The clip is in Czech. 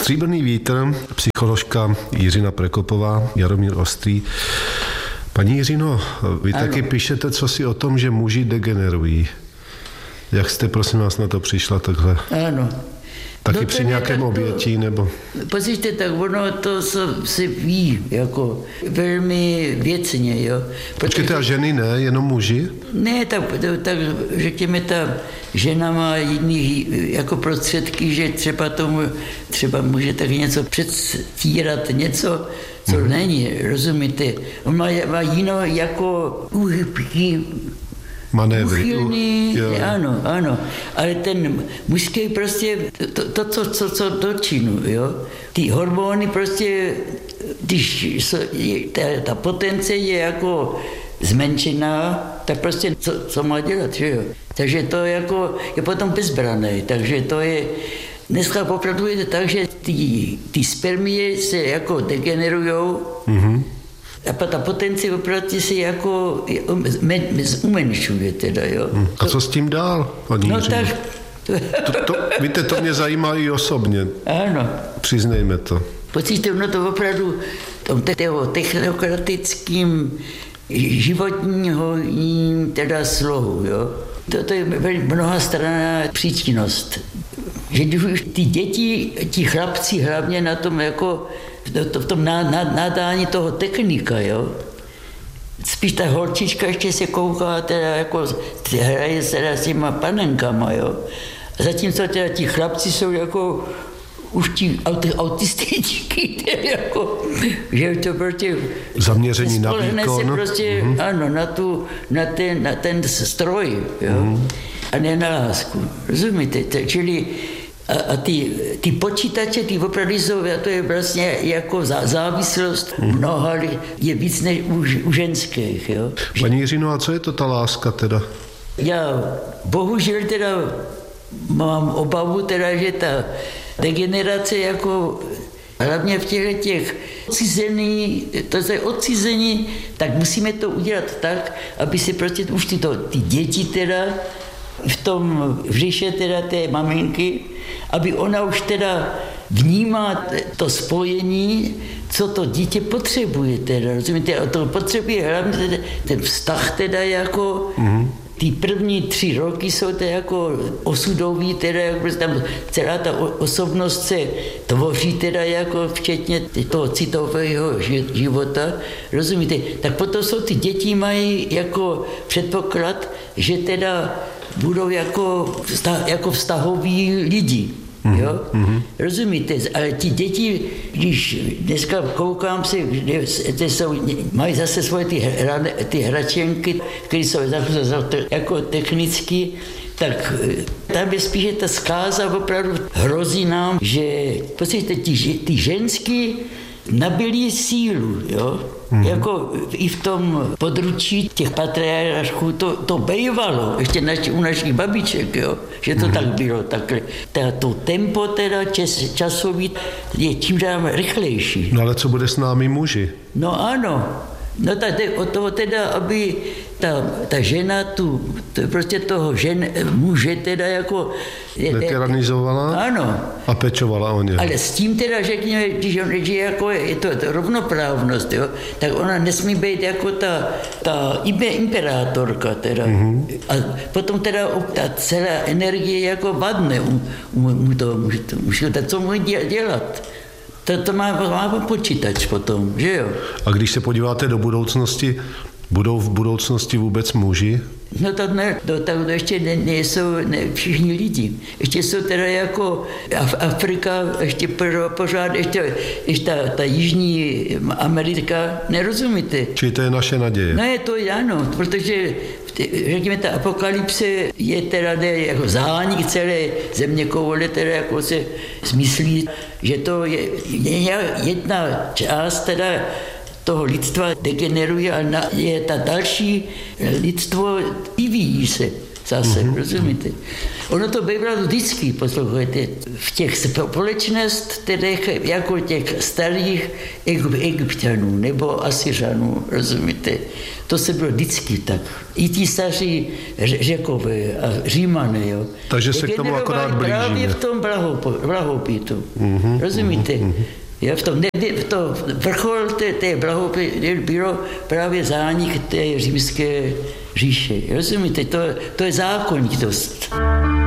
Stříbrný vítr, psycholožka Jiřina Prekopová, Jaromír Ostrý. Paní Jiřino, vy taky píšete cosi o tom, že muži degenerují. Jak jste, prosím vás, na to přišla takhle? Ano. Taky při nějakém obětí, nebo? Pozřište, tak ono to se ví, jako velmi věcně, jo. Počkejte, a ženy ne, jenom muži? Ne, tak řekněme, ta žena má jiný jako prostředky, že třeba může tak něco předstírat, něco, co není, rozumíte? On má jinou jako manévry. Uchylný, ano. Ale ten mužský prostě, co do činu, jo. Ty hormony prostě, když ta potence je jako zmenšená, tak prostě co má dělat, že jo. Takže to jako je potom bezbrané, takže to je, dneska opravdu je to tak, že ty spermie se jako degenerujou, a ta potence opravdu se jako umenšuje teda, jo. A co s tím dál, paní Jiřino? Víte, to mě zajímá i osobně. Ano. Přiznejme to. Pocítíte, ono to opravdu tom technokratickým životního teda slohu, jo. To je mnohastranná příčinnost. Že když už ty děti, ti chlapci hlavně na tom jako v tom nadání toho technika, jo. Spíš ta holčička ještě se kouká, teda jako hraje teda s těma panenkama, jo. A zatímco teda ti chlapci jsou jako už ti autističky, teda jako, že to prostě zaměření na výkon. Se prostě, ano, na ten stroj, jo. A ne na lásku, rozumíte? Čili a ty počítače, ty opravdu jsou, a to je vlastně jako závislost mnoha, je víc než u ženských, jo. Paní Jiřino, a co je to ta láska teda? Já bohužel teda mám obavu teda, že ta degenerace jako hlavně v těch odcizení, tak musíme to udělat tak, aby si prostě už ty děti teda v říše teda té maminky, aby ona už teda vnímá to spojení, co to dítě potřebuje teda, rozumíte? A to potřebuje hlavně ten vztah teda jako ty první 3 roky jsou to jako osudový, teda jako tam celá ta osobnost se tvoří teda jako včetně toho citového života, rozumíte? Tak potom jsou ty děti mají jako předpoklad, že teda budou jako vztahoví lidi. Jo? Rozumíte? Ale ti děti, když dneska koukám se, mají zase svoje ty hračenky, které jsou jako technicky, tak tam je spíše ta zkáza opravdu hrozí nám, že prostě ty ženský nabili sílu, jo? Jako i v tom područí těch patriarchů to bývalo, ještě u našich babiček, jo? Že to tak bylo takhle. To tempo teda časový je čím dál rychlejší. No ale co bude s námi muži? No ano. No tak jde o toho teda, aby ta žena prostě toho muže teda jako netyranizovala? Ano. A pečovala o něj. Ale s tím teda řekněme, když jako je to rovnoprávnost, jo, tak ona nesmí být jako ta imperátorka teda. A potom teda ta celá energie jako vadne u toho muže. Tak co může dělat? To má počítač potom, že jo? A když se podíváte do budoucnosti, budou v budoucnosti vůbec muži? No tak ne, to ještě nejsou všichni lidi. Ještě jsou teda jako Afrika, ještě pořád, ještě ta Jižní Amerika, nerozumíte? Čili to je naše naděje? Ne, to je ano, protože řekněme, ta apokalypse je teda jako zánik celé zeměkoule, teda jako se smyslí, že to je jedna část teda toho lidstva degeneruje a je ta další lidstvo vyvíjí se. zase, rozumíte? Ono to bývalo vždycky, poslouchejte, v těch společnostech jako těch starých Egypťanů nebo Asyřanů, rozumíte? To se bylo vždycky tak. I ti staří Řekové a Římané, jo. Takže se k tomu akorát blížíme. Právě v tom blahobytu, rozumíte? Jo, v tom vrchol té blahobytu bylo právě zánik té římské říše. Rozumíte? To je zákonitost.